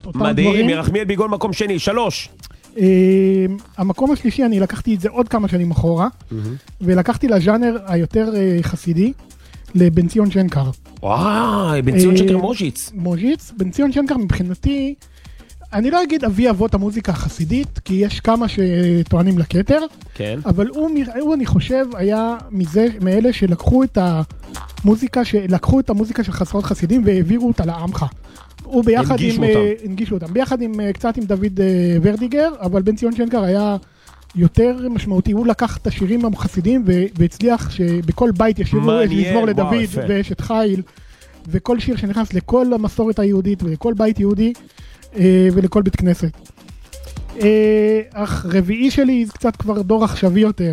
אותם דברים. מדהים, ירחמיאל ביגון מקום שני, 3. המקום השלישי, אני לקחתי את זה עוד כמה שנים אחורה, ולקחתי לז'אנר היותר חסידי, לבן ציון שנקר. וואי, בן ציון שנקר מוז'יץ. מוז'יץ, בן ציון שנקר מבחינתי, אני לא אגיד אבי אבות המוזיקה החסידית, כי יש כמה שטוענים לכתר, כן. אבל הוא אני חושב היה מאלה שלקחו את המוזיקה של חסרות חסידים והעבירו אותה לעמך. הוא ביחד הנגישו אותם, ביחד עם קצת עם דוד ורדיגר, אבל בן ציון שנקר היה יותר משמעותי, הוא לקח את השירים החסידים והצליח שבכל בית ישיבו יש מזמור לדוד ויש את חיל, וכל שיר שנכנס לכל המסורת היהודית ולכל בית יהודי ולכל בית כנסת. אך רביעי שלי זה קצת כבר דור עכשווי יותר,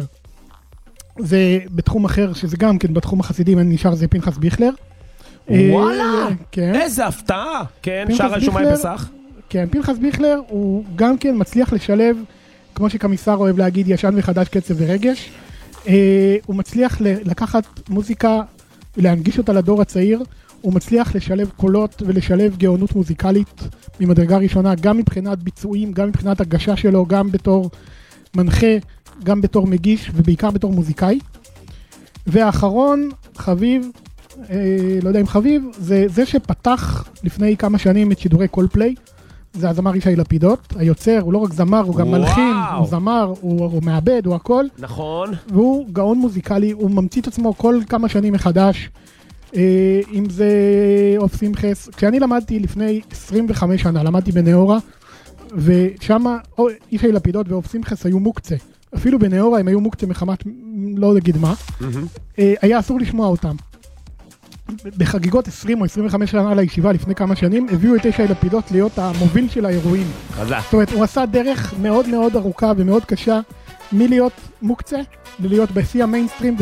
זה בתחום אחר שזה גם כן בתחום החסידים, אני נשאר זה פנחס ביכלר. וואלה, איזה הפתעה. כן, שער השומעים פסח. כן, פנחס ביכלר הוא גם כן מצליח לשלב, כמו שקמיסר אוהב להגיד, ישן וחדש, קצב ורגש. הוא מצליח לקחת מוזיקה, להנגיש אותה לדור הצעיר, הוא מצליח לשלב קולות ולשלב גאונות מוזיקלית ממדרגה ראשונה, גם מבחינת ביצועים, גם מבחינת הגשה שלו, גם בתור מנחה, גם בתור מגיש ובעיקר בתור מוזיקאי. והאחרון, חביב, לא יודע אם חביב, זה שפתח לפני כמה שנים את שידורי קולפליי, זה הזמר ישי לפידות, היוצר, הוא לא רק זמר, הוא גם מלחין, הוא זמר, הוא מעבד, הוא הכל. נכון. והוא גאון מוזיקלי, הוא ממציא את עצמו כל כמה שנים מחדש, אם זה אוף שמחס. כשאני למדתי לפני 25 שנה, למדתי בנאורה, ושם ישי לפידות ואוף שמחס היו מוקצה. אפילו בנאורה הם היו מוקצה מחמת, לא להגיד מה. היה אסור לשמוע אותם. בחגיגות 20 או 25 שנה לישיבה לפני כמה שנים, הביאו את ישי לפידות להיות המוביל של האירועים. זאת אומרת, הוא עשה דרך מאוד מאוד ארוכה ומאוד קשה, מלהיות מוקצה, ללהיות בשיא המיינסטרים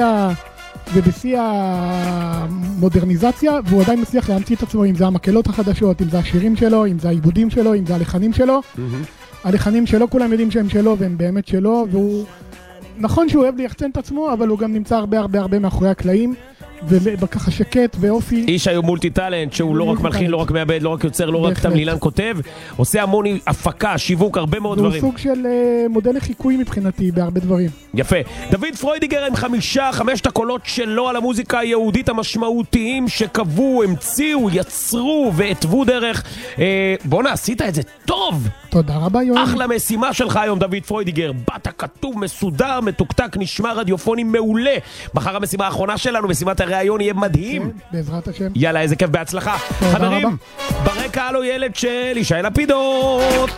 ובשיא המודרניזציה, והוא עדיין מצליח להמציא את עצמו, אם זה המקהלות החדשות, אם זה השירים שלו, אם זה העיבודים שלו, אם זה הלחנים שלו. הלחנים שלו, כולם יודעים שהם שלו והם באמת שלו, והוא נכון שהוא אוהב ליחצן את עצמו, אבל הוא גם נמצא הרבה מאחורי הקלעים. וככה שקט ואופי. איש היום מולטי טלנט, שהוא לא רק מלחין, לא רק מעבד, לא רק יוצר, לא רק תמלילן כותב, עושה המון הפקה, שיווק, הרבה מאוד דברים. והוא סוג של מודל לחיקוי מבחינתי בהרבה דברים. יפה. דוד פרוידיגר עם חמשת הקולות שלו על המוזיקה היהודית המשמעותיים שקבעו, המציאו, יצרו והתוו דרך. בוא נעשית את זה טוב. תודה רבה יואל. אחלה משימה שלך היום דוד פרוידיגר, באת כתוב, מסודר, מתוקתק, נשמע רדיופוני מעולה. מחר המשימה האחרונה שלנו, משימת הרעיון יהיה מדהים. כן, בעזרת השם. יאללה, איזה כיף, בהצלחה. חברים, ברקע עלו ילד של ישי לפידות.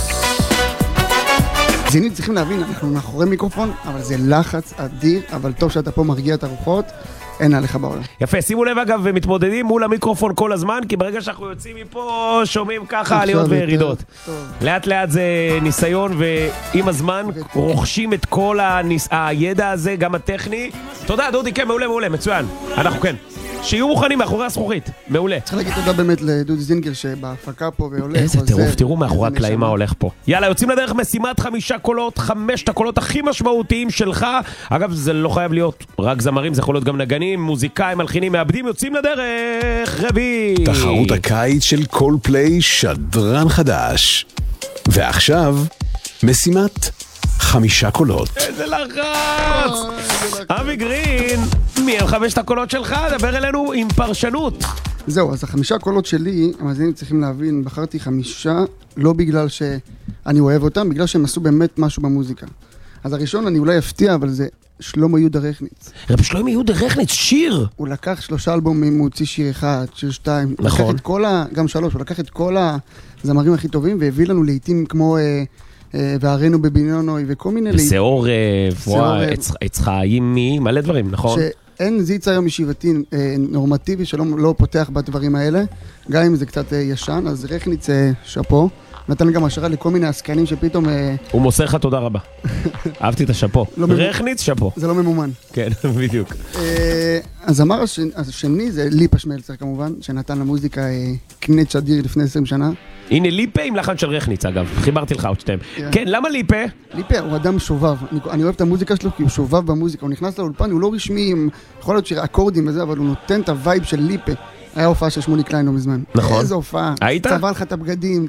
זינים צריכים להבין, אנחנו מאחורי מיקרופון, אבל זה לחץ אדיר, אבל טוב שאתה פה מרגיע את הרוחות. אין עליך בעולם. יפה, שימו לב אגב, ומתמודדים מול המיקרופון כל הזמן, כי ברגע שאנחנו יוצאים מפה, שומעים ככה עליות וירידות. לאט לאט זה ניסיון, ועם הזמן רוכשים את כל הידע הזה, גם הטכני. תודה, דודי, כן, מעולה, מצוין. אנחנו כן. שיהיו מוכנים מאחורי הזכוכית, מעולה. צריך להגיד תודה באמת לדודי זינגר שבהפקה פה והולך. איזה טירוף, תראו מאחורי הקלעים מה הולך פה. יאללה, יוצאים לדרך משימת 5 קולות, 5 הקולות הכי משמעותיים שלך. אגב, זה לא חייב להיות רק זמרים, זה יכול להיות גם נגנים, מוזיקאים, מלחינים, מעבדים, יוצאים לדרך. רבי. תחרות הקיץ של קולפליי, שדרן חדש. ועכשיו, משימת 5 קולות. איזה לחץ! אבי גרין, מי הם 5 הקולות שלך? דבר אלינו עם פרשנות. זהו, אז 5 הקולות שלי, המאזינים צריכים להבין, בחרתי 5 לא בגלל שאני אוהב אותם, בגלל שהם עשו באמת משהו במוזיקה. אז הראשון אני אולי אפתיע, אבל זה שלמה יהודה רכניץ. רב שלמה יהודה רכניץ, שיר! הוא לקח 3 אלבומים, הוא הוציא שיר 1, שיר 2. נכון. הוא לקח את כל גם 3, הוא לקח את כל הזמרים הכי טובים, והביא לנו לעיתים כמו והרינו בבניונוי וכל מיני... ושעור, יצחיים מי, מלא דברים, נכון? שאין זיץ היום ישיבתי נורמטיבי שלא פותח בדברים האלה, גם אם זה קצת ישן, אז רכניץ שפו. נתן גם השערה לכל מיני עסקנים שפתאום... הוא מוסר לך תודה רבה. אהבתי את השפו. רכניץ שפו. זה לא ממומן. כן, בדיוק. הזמר השני זה ליפה שמלצר כמובן, שנתן למוזיקה קנץ' אדיר לפני 20 שנה. הנה ליפה עם לחן של רכניץ אגב, חיברתי לך עוד שתיים. כן, למה ליפה? ליפה הוא אדם שובב, אני אוהב את המוזיקה שלו כי הוא שובב במוזיקה, הוא נכנס לאולפן, הוא לא רשמי, יכול להיות שאקורדים וזה, אבל הוא נותן את הווייב של ליפה. היה הופעה של שמוני קליין לא מזמן. נכון. איזו הופעה. היית? צבע לך את הבגדים,